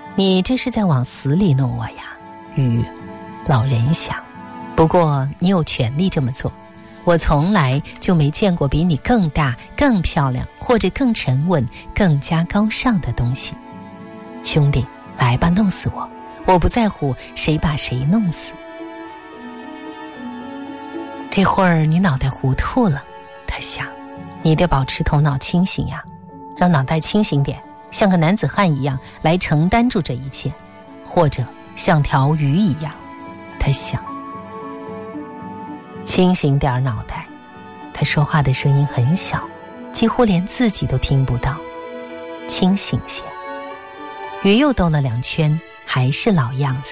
你这是在往死里弄我呀，鱼。老人想，不过你有权利这么做。我从来就没见过比你更大、更漂亮，或者更沉稳、更加高尚的东西。兄弟，来吧，弄死我！我不在乎谁把谁弄死。这会儿你脑袋糊涂了，他想，你得保持头脑清醒呀，让脑袋清醒点，像个男子汉一样来承担住这一切，或者像条鱼一样，他想。清醒点脑袋，他说话的声音很小，几乎连自己都听不到。清醒些。鱼又兜了2圈，还是老样子。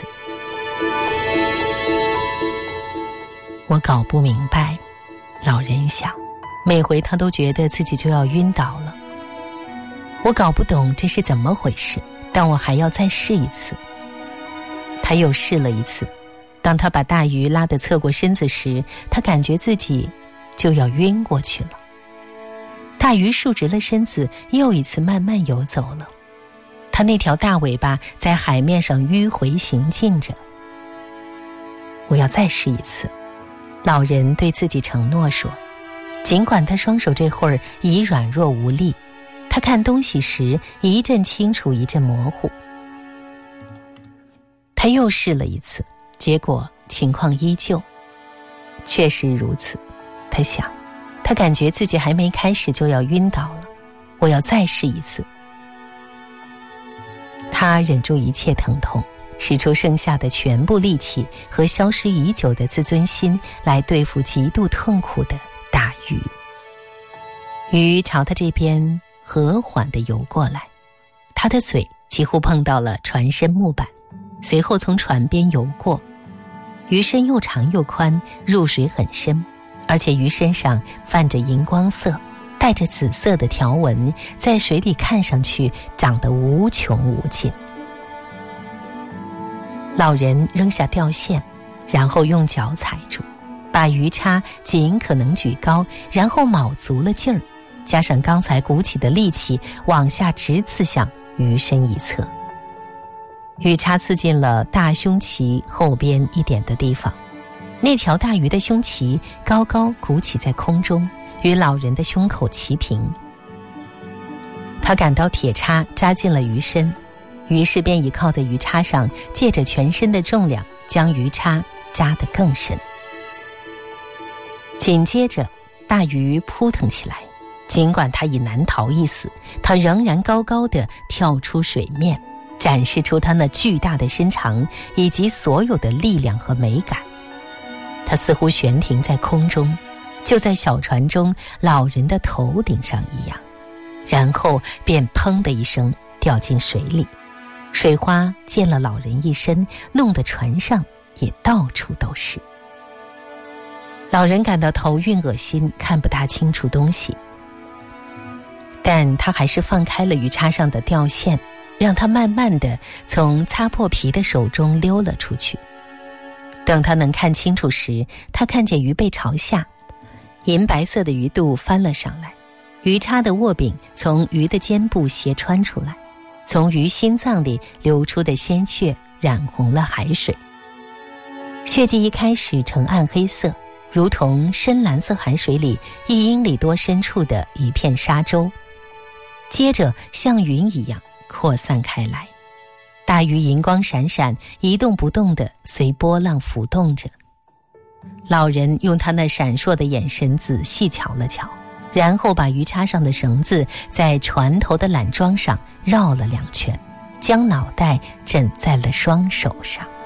我搞不明白，老人想，每回他都觉得自己就要晕倒了。我搞不懂这是怎么回事，但我还要再试一次。他又试了一次，当他把大鱼拉得侧过身子时，他感觉自己就要晕过去了。大鱼竖直了身子，又一次慢慢游走了。他那条大尾巴在海面上迂回行进着。我要再试一次，老人对自己承诺说，尽管他双手这会儿已软弱无力，他看东西时一阵清楚一阵模糊。他又试了一次，结果情况依旧。确实如此，他想，他感觉自己还没开始就要晕倒了。我要再试一次。他忍住一切疼痛，使出剩下的全部力气和消失已久的自尊心来对付极度痛苦的大鱼。鱼朝他这边和缓地游过来，他的嘴几乎碰到了船身木板，随后从船边游过。鱼身又长又宽，入水很深，而且鱼身上泛着荧光色，带着紫色的条纹，在水里看上去长得无穷无尽。老人扔下钓线，然后用脚踩住，把鱼叉尽可能举高，然后卯足了劲儿，加上刚才鼓起的力气，往下直刺向鱼身一侧。鱼叉刺进了大胸鳍后边一点的地方，那条大鱼的胸鳍高高鼓起在空中，与老人的胸口齐平。他感到铁叉扎进了鱼身，于是便倚靠在鱼叉上，借着全身的重量将鱼叉扎得更深。紧接着大鱼扑腾起来，尽管它已难逃一死，它仍然高高地跳出水面，展示出它那巨大的身长以及所有的力量和美感。它似乎悬停在空中，就在小船中老人的头顶上一样，然后便砰的一声掉进水里，水花溅了老人一身，弄得船上也到处都是。老人感到头晕恶心，看不大清楚东西，但他还是放开了鱼叉上的钓线，让它慢慢地从擦破皮的手中溜了出去。等他能看清楚时，他看见鱼背朝下，银白色的鱼肚翻了上来，鱼叉的握柄从鱼的肩部斜穿出来，从鱼心脏里流出的鲜血染红了海水。血迹一开始呈暗黑色，如同深蓝色海水里1英里多深处的一片沙洲，接着像云一样扩散开来。大鱼银光闪闪，一动不动地随波浪浮动着。老人用他那闪烁的眼神仔细瞧了瞧，然后把鱼叉上的绳子在船头的缆桩上绕了2圈，将脑袋枕在了双手上。